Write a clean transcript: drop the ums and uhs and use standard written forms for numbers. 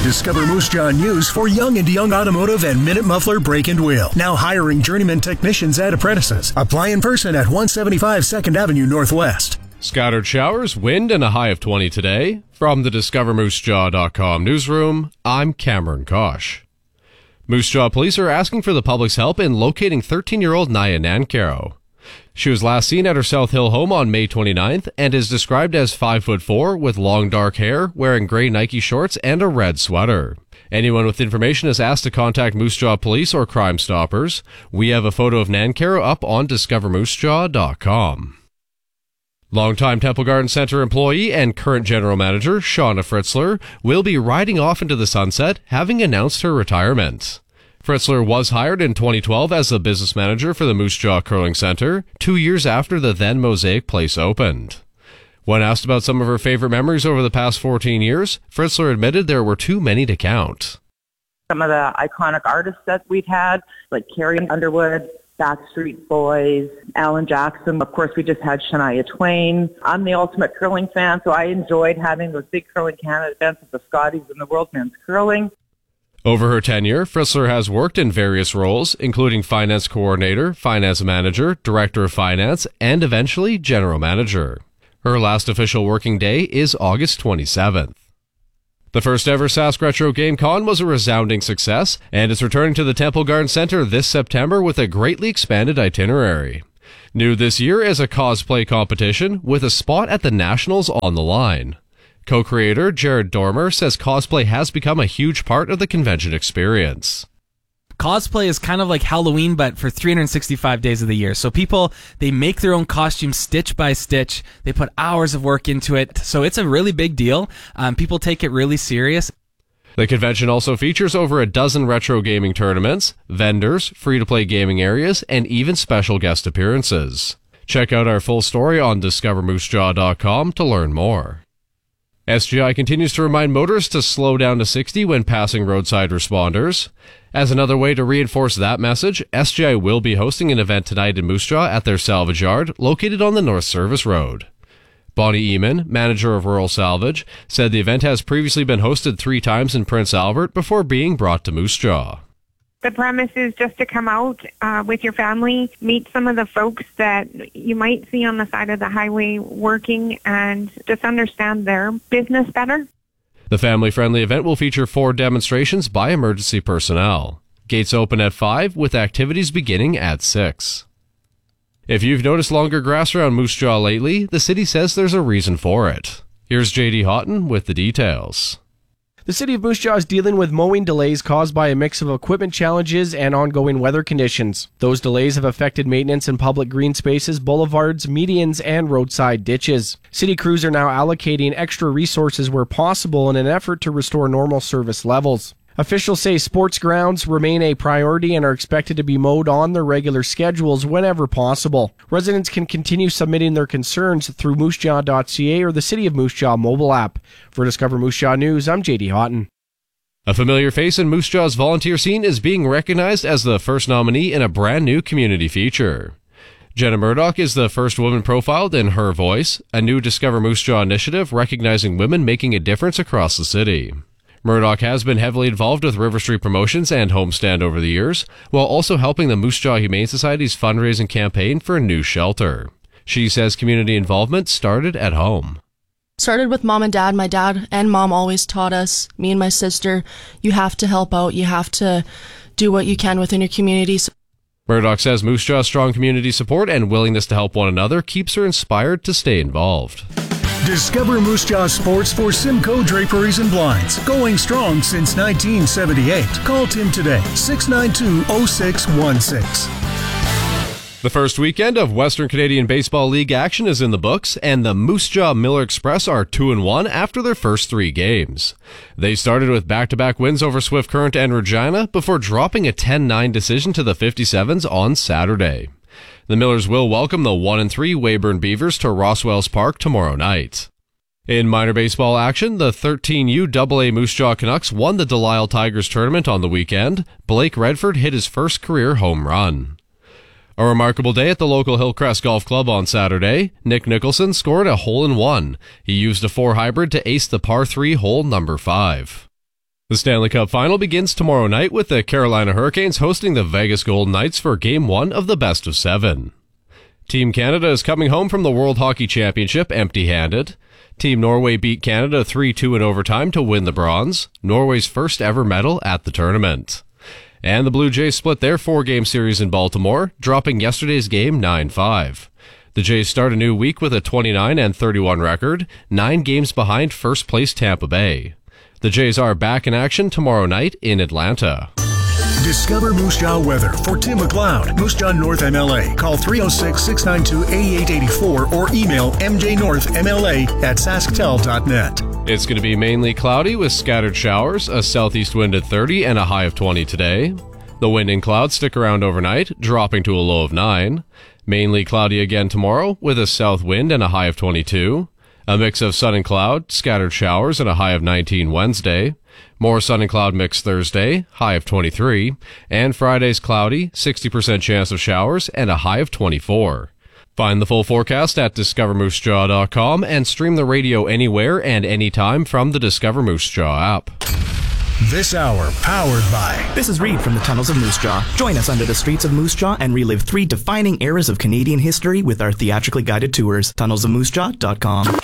Discover Moose Jaw News for Young and Young Automotive and Minute Muffler Brake and Wheel. Now hiring journeyman technicians and apprentices. Apply in person at 175 2nd Avenue Northwest. Scattered showers, wind, and a high of 20 today. From the DiscoverMooseJaw.com newsroom, I'm Cameron Kosh. Moose Jaw police are asking for the public's help in locating 13-year-old Naya Nancaro. She was last seen at her South Hill home on May 29th and is described as 5'4" with long dark hair, wearing gray Nike shorts and a red sweater. Anyone with information is asked to contact Moose Jaw Police or Crime Stoppers. We have a photo of Nancaro up on DiscoverMooseJaw.com. Longtime Temple Garden Center employee and current general manager Shauna Fritzler will be riding off into the sunset, having announced her retirement. Fritzler was hired in 2012 as the business manager for the Moose Jaw Curling Center, 2 years after the then Mosaic Place opened. When asked about some of her favorite memories over the past 14 years, Fritzler admitted there were too many to count. Some of the iconic artists that we've had, like Carrie Underwood, Backstreet Boys, Alan Jackson. Of course, we just had Shania Twain. I'm the ultimate curling fan, so I enjoyed having those big Curling Canada events at the Scotties and the World Men's Curling. Over her tenure, Fritzler has worked in various roles, including finance coordinator, finance manager, director of finance, and eventually general manager. Her last official working day is August 27th. The first ever Sask Retro Game Con was a resounding success, and is returning to the Temple Garden Center this September with a greatly expanded itinerary. New this year is a cosplay competition with a spot at the Nationals on the line. Co-creator Jared Dormer says cosplay has become a huge part of the convention experience. Cosplay is kind of like Halloween, but for 365 days of the year. So people, they make their own costumes stitch by stitch. They put hours of work into it. So it's a really big deal. People take it really serious. The convention also features over a dozen retro gaming tournaments, vendors, free-to-play gaming areas, and even special guest appearances. Check out our full story on DiscoverMooseJaw.com to learn more. SGI continues to remind motorists to slow down to 60 when passing roadside responders. As another way to reinforce that message, SGI will be hosting an event tonight in Moose Jaw at their salvage yard, located on the North Service Road. Bonnie Eamon, manager of Rural Salvage, said the event has previously been hosted 3 times in Prince Albert before being brought to Moose Jaw. The premise is just to come out with your family, meet some of the folks that you might see on the side of the highway working, and just understand their business better. The family-friendly event will feature 4 demonstrations by emergency personnel. Gates open at 5, with activities beginning at 6. If you've noticed longer grass around Moose Jaw lately, the city says there's a reason for it. Here's J.D. Houghton with the details. The City of Moose Jaw is dealing with mowing delays caused by a mix of equipment challenges and ongoing weather conditions. Those delays have affected maintenance in public green spaces, boulevards, medians, and roadside ditches. City crews are now allocating extra resources where possible in an effort to restore normal service levels. Officials say sports grounds remain a priority and are expected to be mowed on their regular schedules whenever possible. Residents can continue submitting their concerns through moosejaw.ca or the City of Moose Jaw mobile app. For Discover Moose Jaw News, I'm J.D. Houghton. A familiar face in Moose Jaw's volunteer scene is being recognized as the first nominee in a brand new community feature. Jenna Murdoch is the first woman profiled in Her Voice, a new Discover Moose Jaw initiative recognizing women making a difference across the city. Murdoch has been heavily involved with River Street Promotions and Homestand over the years, while also helping the Moose Jaw Humane Society's fundraising campaign for a new shelter. She says community involvement started at home. Started with mom and dad. My dad and mom always taught us, me and my sister, you have to help out. You have to do what you can within your community. Murdoch says Moose Jaw's strong community support and willingness to help one another keeps her inspired to stay involved. Discover Moose Jaw Sports for Simcoe Draperies and Blinds. Going strong since 1978. Call Tim today, 692-0616. The first weekend of Western Canadian Baseball League action is in the books, and the Moose Jaw Miller Express are 2-1 after their first 3 games. They started with back-to-back wins over Swift Current and Regina before dropping a 10-9 decision to the 57s on Saturday. The Millers will welcome the 1-3 Weyburn Beavers to Roswells Park tomorrow night. In minor baseball action, the 13U AA Moose Jaw Canucks won the Delisle Tigers tournament on the weekend. Blake Redford hit his first career home run. A remarkable day at the local Hillcrest Golf Club on Saturday. Nick Nicholson scored a hole-in-one. He used a 4 hybrid to ace the par 3 hole number 5. The Stanley Cup Final begins tomorrow night with the Carolina Hurricanes hosting the Vegas Golden Knights for Game 1 of the Best of 7. Team Canada is coming home from the World Hockey Championship empty-handed. Team Norway beat Canada 3-2 in overtime to win the bronze, Norway's first ever medal at the tournament. And the Blue Jays split their 4-game series in Baltimore, dropping yesterday's game 9-5. The Jays start a new week with a 29-31 record, 9 games behind first-place Tampa Bay. The Jays are back in action tomorrow night in Atlanta. Discover Moose Jaw weather for Tim McLeod, Moose Jaw North MLA. Call 306-692-8884 or email mjnorthmla@sasktel.net. It's going to be mainly cloudy with scattered showers, a southeast wind at 30 and a high of 20 today. The wind and clouds stick around overnight, dropping to a low of 9. Mainly cloudy again tomorrow with a south wind and a high of 22. A mix of sun and cloud, scattered showers, and a high of 19 Wednesday. More sun and cloud mix Thursday, high of 23. And Friday's cloudy, 60% chance of showers, and a high of 24. Find the full forecast at discovermoosejaw.com and stream the radio anywhere and anytime from the Discover Moose Jaw app. This hour powered by... This is Reed from the Tunnels of Moose Jaw. Join us under the streets of Moose Jaw and relive 3 defining eras of Canadian history with our theatrically guided tours. tunnelsofmoosejaw.com.